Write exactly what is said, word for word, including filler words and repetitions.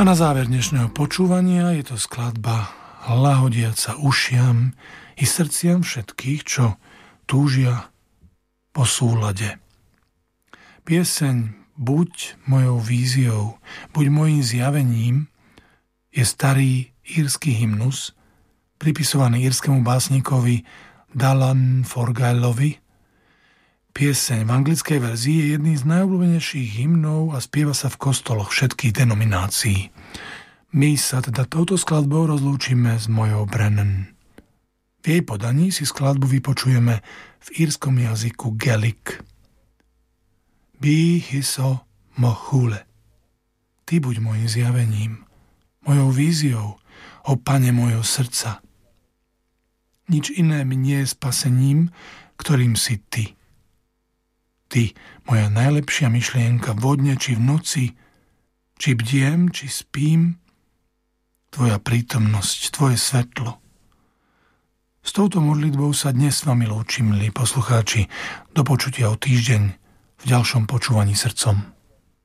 A na záver dnešného počúvania je to skladba lahodiaca ušiam i srdciam všetkých, čo túžia po súlade. Pieseň Buď mojou víziou, buď mojím zjavením je starý írsky hymnus, pripisovaný írskému básnikovi Dallan Forgailovi. Pieseň v anglickej verzii je jedným z najobľúbenejších hymnov a spieva sa v kostoloch všetkých denominácií. My sa teda touto skladbou rozlúčime s mojou Brennan. V jej podaní si skladbu vypočujeme v írskom jazyku Gaelic. Bí hiso mo hule. Ty buď mojim zjavením, mojou víziou, o Pane mojho srdca. Nič iné mi nie je spasením, ktorým si Ty. Ty, moja najlepšia myšlienka vo dne či v noci, či bdiem, či spím, Tvoja prítomnosť, Tvoje svetlo. S touto modlitbou sa dnes s vami lúčim, milí poslucháči, do počutia o týždeň v ďalšom počúvaní srdcom.